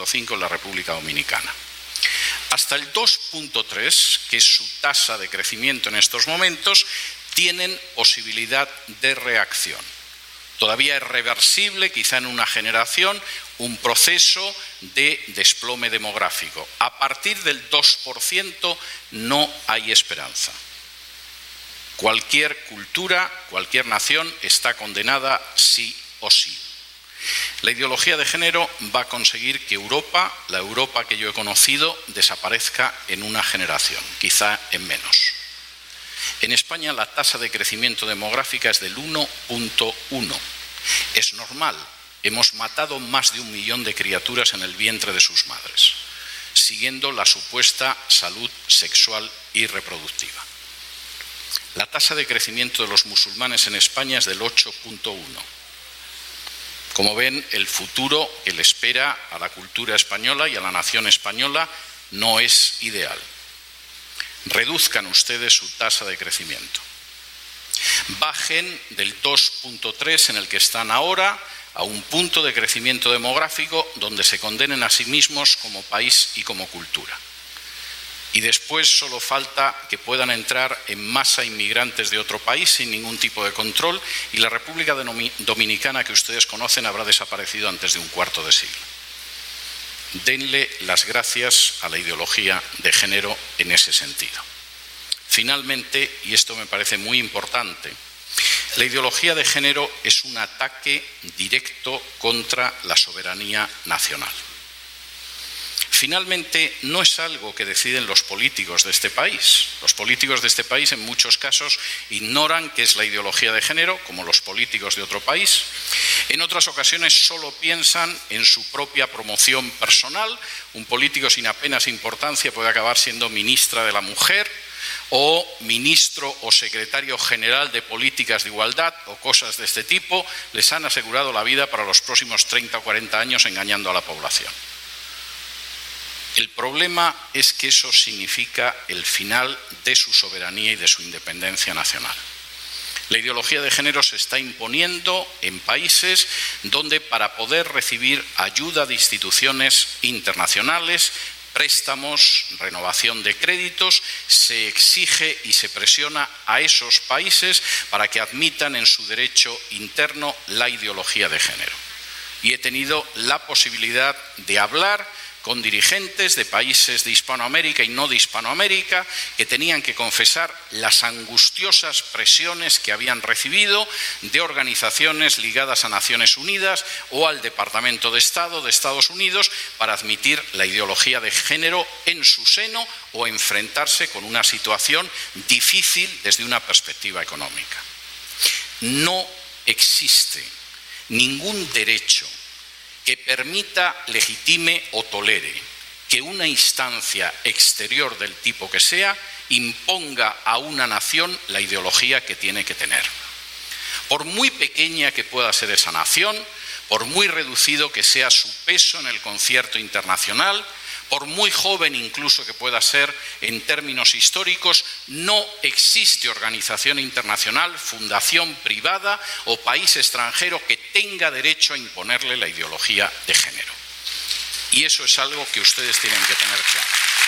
2.5 en la República Dominicana. Hasta el 2.3, que es su tasa de crecimiento en estos momentos, tienen posibilidad de reacción. Todavía es reversible, quizá en una generación, un proceso de desplome demográfico. A partir del 2% no hay esperanza. Cualquier cultura, cualquier nación está condenada sí o sí. La ideología de género va a conseguir que Europa, la Europa que yo he conocido, desaparezca en una generación, quizá en menos. En España la tasa de crecimiento demográfica es del 1.1. Es normal, hemos matado más de 1 millón de criaturas en el vientre de sus madres, siguiendo la supuesta salud sexual y reproductiva. La tasa de crecimiento de los musulmanes en España es del 8.1. Como ven, el futuro que le espera a la cultura española y a la nación española no es ideal. Reduzcan ustedes su tasa de crecimiento. Bajen del 2.3 en el que están ahora a un punto de crecimiento demográfico donde se condenen a sí mismos como país y como cultura. Y después solo falta que puedan entrar en masa inmigrantes de otro país sin ningún tipo de control y la República Dominicana que ustedes conocen habrá desaparecido antes de un cuarto de siglo. Denle las gracias a la ideología de género en ese sentido. Finalmente, y esto me parece muy importante, la ideología de género es un ataque directo contra la soberanía nacional. Finalmente, no es algo que deciden los políticos de este país. Los políticos de este país, en muchos casos, ignoran qué es la ideología de género, como los políticos de otro país. En otras ocasiones, solo piensan en su propia promoción personal. Un político sin apenas importancia puede acabar siendo ministra de la Mujer o ministro o secretario general de Políticas de Igualdad o cosas de este tipo. Les han asegurado la vida para los próximos 30 o 40 años engañando a la población. El problema es que eso significa el final de su soberanía y de su independencia nacional. La ideología de género se está imponiendo en países donde para poder recibir ayuda de instituciones internacionales, préstamos, renovación de créditos, se exige y se presiona a esos países para que admitan en su derecho interno la ideología de género. Y he tenido la posibilidad de hablar con dirigentes de países de Hispanoamérica y no de Hispanoamérica que tenían que confesar las angustiosas presiones que habían recibido de organizaciones ligadas a Naciones Unidas o al Departamento de Estado de Estados Unidos para admitir la ideología de género en su seno o enfrentarse con una situación difícil desde una perspectiva económica. No existe ningún derecho que permita, legitime o tolere que una instancia exterior del tipo que sea imponga a una nación la ideología que tiene que tener. Por muy pequeña que pueda ser esa nación, por muy reducido que sea su peso en el concierto internacional, por muy joven incluso que pueda ser en términos históricos, no existe organización internacional, fundación privada o país extranjero que tenga derecho a imponerle la ideología de género. Y eso es algo que ustedes tienen que tener claro.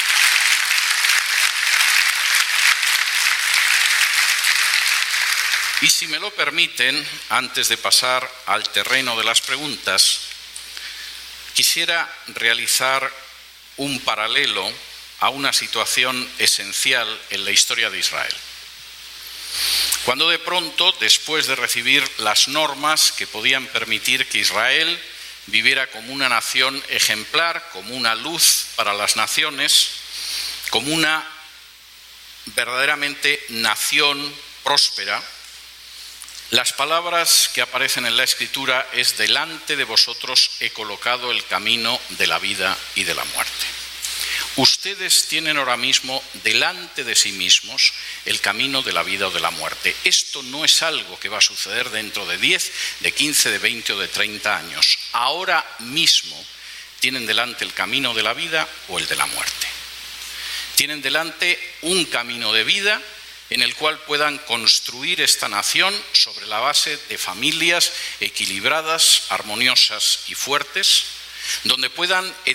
Y si me lo permiten, antes de pasar al terreno de las preguntas, quisiera realizar un paralelo a una situación esencial en la historia de Israel. Cuando de pronto, después de recibir las normas que podían permitir que Israel viviera como una nación ejemplar, como una luz para las naciones, como una verdaderamente nación próspera, las palabras que aparecen en la Escritura es: delante de vosotros he colocado el camino de la vida y de la muerte. Ustedes tienen ahora mismo delante de sí mismos el camino de la vida o de la muerte. Esto no es algo que va a suceder dentro de 10, de 15, de 20 o de 30 años. Ahora mismo tienen delante el camino de la vida o el de la muerte. Tienen delante un camino de vida en el cual puedan construir esta nación sobre la base de familias equilibradas, armoniosas y fuertes, donde puedan